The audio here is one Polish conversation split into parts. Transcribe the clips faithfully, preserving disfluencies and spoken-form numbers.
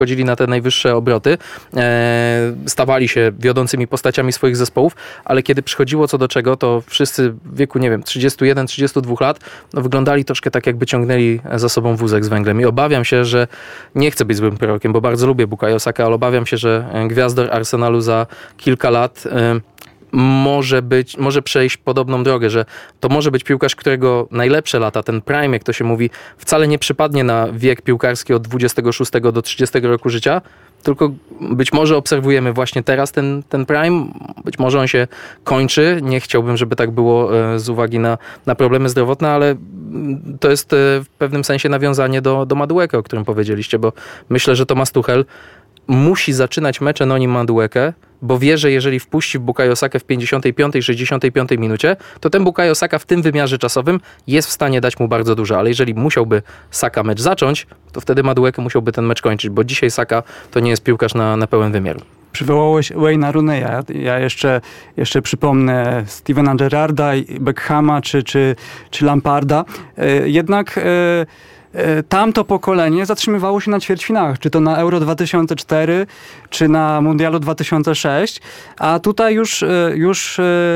chodzili na te najwyższe obroty, e, stawali się wiodącymi postaciami swoich zespołów, ale kiedy przychodziło co do czego, to wszyscy w wieku, nie wiem, trzydziestu jeden trzydziestu dwóch lat, no wyglądali troszkę tak, jakby ciągnęli za sobą wózek z węglem. I obawiam się, że nie chcę być złym prorokiem, bo bardzo lubię Bukayo Sakę, ale obawiam się, że gwiazdor Arsenalu za kilka lat e, może być, może przejść podobną drogę, że to może być piłkarz, którego najlepsze lata, ten prime, jak to się mówi, wcale nie przypadnie na wiek piłkarski od dwudziestego szóstego do trzydziestego roku życia, tylko być może obserwujemy właśnie teraz ten, ten prime, być może on się kończy, nie chciałbym, żeby tak było z uwagi na, na problemy zdrowotne, ale to jest w pewnym sensie nawiązanie do, do Madueke, o którym powiedzieliście, bo myślę, że Thomas Tuchel musi zaczynać mecze Noni Madueke, bo wie, że jeżeli wpuści w Bukayo Sakę w pięćdziesiątej piątej sześćdziesiątej piątej minucie, to ten Bukayo Saka w tym wymiarze czasowym jest w stanie dać mu bardzo dużo, ale jeżeli musiałby Saka mecz zacząć, to wtedy Madueke musiałby ten mecz kończyć, bo dzisiaj Saka to nie jest piłkarz na, na pełen wymiar. Przywołałeś Wayne'a Rooneya. Ja jeszcze, jeszcze przypomnę Stevena Gerrarda, Beckhama czy, czy, czy Lamparda. Jednak tamto pokolenie zatrzymywało się na ćwierćfinałach, czy to na Euro dwa tysiące cztery, czy na Mundialu dwa tysiące sześć, a tutaj już, już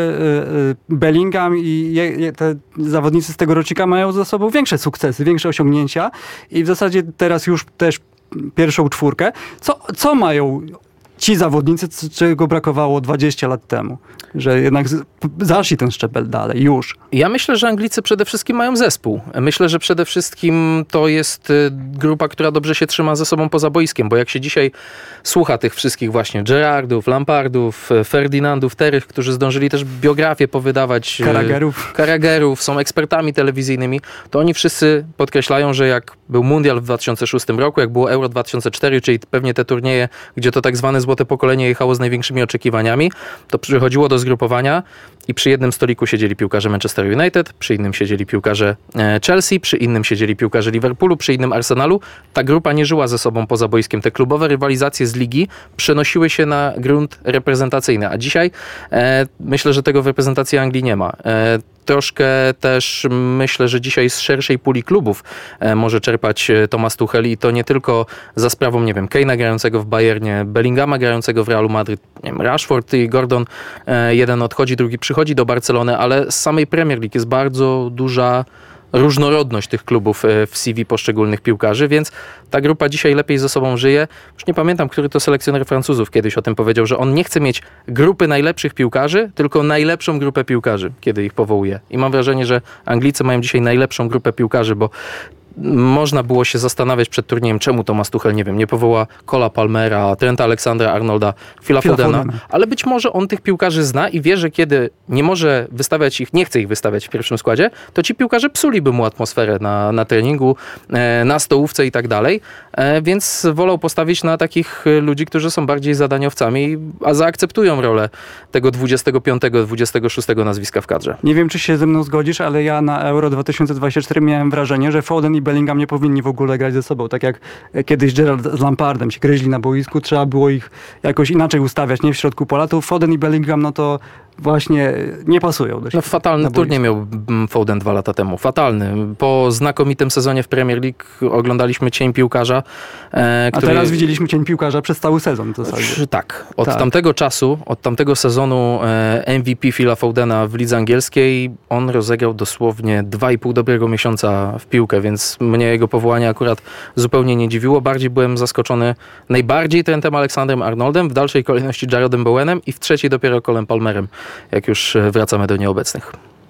Bellingham i te zawodnicy z tego rocznika mają za sobą większe sukcesy, większe osiągnięcia i w zasadzie teraz już też pierwszą czwórkę. Co, co mają ci zawodnicy, czego brakowało dwadzieścia lat temu? Że jednak zaszli ten szczebel dalej, już. Ja myślę, że Anglicy przede wszystkim mają zespół. Myślę, że przede wszystkim to jest grupa, która dobrze się trzyma ze sobą poza boiskiem, bo jak się dzisiaj słucha tych wszystkich właśnie Gerrardów, Lampardów, Ferdinandów, Terrych, którzy zdążyli też biografię powydawać, Carragherów. Carragherów, są ekspertami telewizyjnymi, to oni wszyscy podkreślają, że jak był Mundial w dwa tysiące szóstym roku, jak było Euro dwa tysiące cztery, czyli pewnie te turnieje, gdzie to tak zwane złote pokolenie jechało z największymi oczekiwaniami, to przychodziło do zgrupowania i przy jednym stoliku siedzieli piłkarze Manchester United, przy innym siedzieli piłkarze Chelsea, przy innym siedzieli piłkarze Liverpoolu, przy innym Arsenalu. Ta grupa nie żyła ze sobą poza boiskiem. Te klubowe rywalizacje z ligi przenosiły się na grunt reprezentacyjny, a dzisiaj e, myślę, że tego w reprezentacji Anglii nie ma. E, Troszkę też myślę, że dzisiaj z szerszej puli klubów e, może czerpać Thomas Tuchel i to nie tylko za sprawą, nie wiem, Kane'a grającego w Bayernie, Bellinghama grającego w Realu Madryt, nie wiem, Rashford i Gordon, e, jeden odchodzi, drugi przychodzi do Barcelony, ale z samej Premier League jest bardzo duża różnorodność tych klubów w C V poszczególnych piłkarzy, więc ta grupa dzisiaj lepiej ze sobą żyje. Już nie pamiętam, który to selekcjoner Francuzów kiedyś o tym powiedział, że on nie chce mieć grupy najlepszych piłkarzy, tylko najlepszą grupę piłkarzy, kiedy ich powołuje. I mam wrażenie, że Anglicy mają dzisiaj najlepszą grupę piłkarzy, bo można było się zastanawiać przed turniejem, czemu Thomas Tuchel, nie wiem, nie powoła Cola Palmera, Trenta Alexandra-Arnolda, Phila Fodena, ale być może on tych piłkarzy zna i wie, że kiedy nie może wystawiać ich, nie chce ich wystawiać w pierwszym składzie, to ci piłkarze psuliby mu atmosferę na, na treningu, na stołówce i tak dalej, więc wolał postawić na takich ludzi, którzy są bardziej zadaniowcami, a zaakceptują rolę tego dwudziestego piątego dwudziestego szóstego nazwiska w kadrze. Nie wiem, czy się ze mną zgodzisz, ale ja na Euro dwa tysiące dwudziestym czwartym miałem wrażenie, że Foden i Bellingham nie powinni w ogóle grać ze sobą. Tak jak kiedyś Gerrard z Lampardem się gryźli na boisku, trzeba było ich jakoś inaczej ustawiać, nie w środku pola. To Foden i Bellingham, no to właśnie nie pasują do siebie. No fatalny turniej miał Foden dwa lata temu. Fatalny. Po znakomitym sezonie w Premier League oglądaliśmy cień piłkarza. E, który... A teraz widzieliśmy cień piłkarza przez cały sezon w zasadzie. Tak. Od tak. tamtego czasu, od tamtego sezonu e, M V P Phila Fodena w lidze angielskiej on rozegrał dosłownie dwa i pół dobrego miesiąca w piłkę, więc mnie jego powołanie akurat zupełnie nie dziwiło. Bardziej byłem zaskoczony najbardziej Trentem Alexandrem-Arnoldem, w dalszej kolejności Jaredem Bowenem i w trzeciej dopiero Colem Palmerem, jak już wracamy do nieobecnych.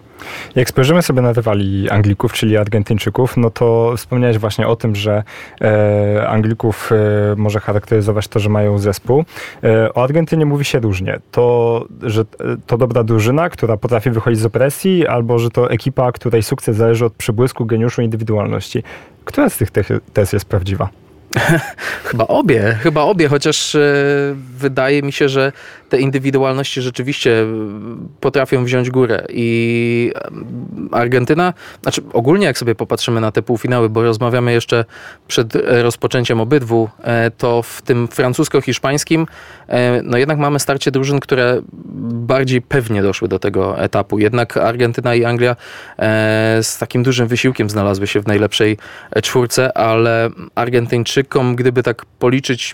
Jak spojrzymy sobie na rywali Anglików, czyli Argentyńczyków, no to wspomniałeś właśnie o tym, że e, Anglików e, może charakteryzować to, że mają zespół. E, o Argentynie mówi się różnie. To, że to dobra drużyna, która potrafi wychodzić z opresji, albo że to ekipa, której sukces zależy od przybłysku, geniuszu, indywidualności. Która z tych tez jest prawdziwa? Chyba obie, chyba obie, chociaż e, wydaje mi się, że te indywidualności rzeczywiście potrafią wziąć górę i Argentyna, znaczy ogólnie jak sobie popatrzymy na te półfinały, bo rozmawiamy jeszcze przed rozpoczęciem obydwu, e, to w tym francusko-hiszpańskim e, no jednak mamy starcie drużyn, które bardziej pewnie doszły do tego etapu. Jednak Argentyna i Anglia e, z takim dużym wysiłkiem znalazły się w najlepszej czwórce, ale Argentyńczycy Argentyńczykom, gdyby tak policzyć